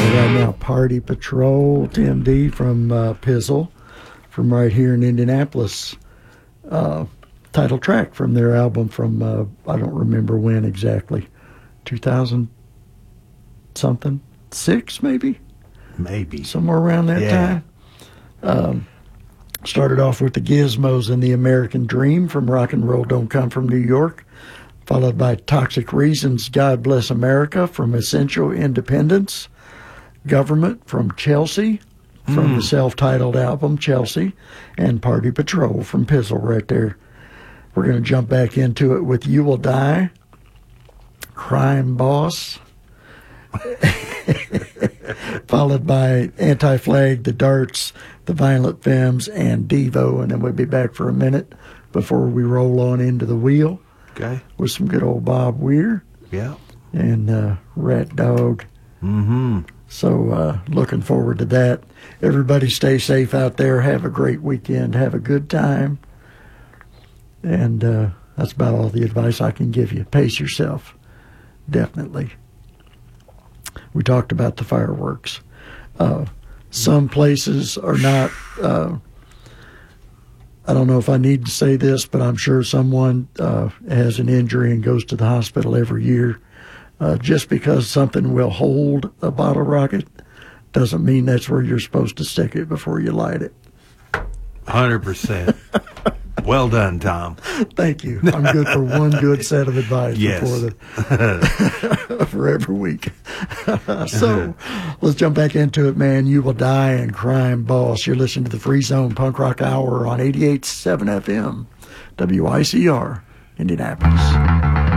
Right now, Party Patrol, Tim D from Pizzle, from right here in Indianapolis. Title track from their album from, I don't remember when exactly, 2000 something, 6 maybe? Maybe. Somewhere around that time. Started off with the Gizmos and the American Dream from Rock and Roll Don't Come From New York, followed by Toxic Reasons, God Bless America from Essential Independence, Government from Chelsea, from the self-titled album Chelsea, and Party Patrol from Pizzle right there. We're going to jump back into it with You Will Die, Crime Boss, followed by Anti-Flag, The Darts, The Violent Femmes, and Devo, and then we'll be back for a minute before we roll on into the wheel. Okay. With some good old Bob Weir. Yeah. And Rat Dog. Mm-hmm. So looking forward to that. Everybody stay safe out there. Have a great weekend. Have a good time. And that's about all the advice I can give you. Pace yourself. Definitely. We talked about the fireworks. Some places are not... I don't know if I need to say this, but I'm sure someone has an injury and goes to the hospital every year. Just because something will hold a bottle rocket doesn't mean that's where you're supposed to stick it before you light it. 100%. Well done, Tom. Thank you. I'm good for one good set of advice for every week. So let's jump back into it, man. You Will Die and Crime Boss. You're listening to the Free Zone Punk Rock Hour on 88.7 FM, WICR, Indianapolis.